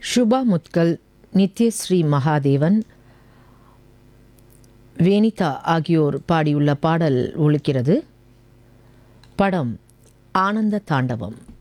சுபா முத்கல், நித்யஸ்ரீ மகாதேவன், வேனிதா ஆகியோர் பாடியுள்ள பாடல் ஒலிக்கிறது. படம் ஆனந்த தாண்டவம்.